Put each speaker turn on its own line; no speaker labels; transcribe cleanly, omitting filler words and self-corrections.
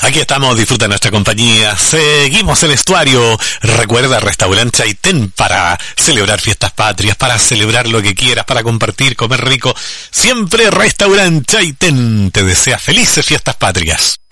Aquí estamos, disfruta nuestra compañía. Seguimos el estuario. Recuerda, Restaurante Chaitén, para celebrar fiestas patrias, para celebrar lo que quieras, para compartir, comer rico. Siempre Restaurante Chaitén te desea felices fiestas patrias.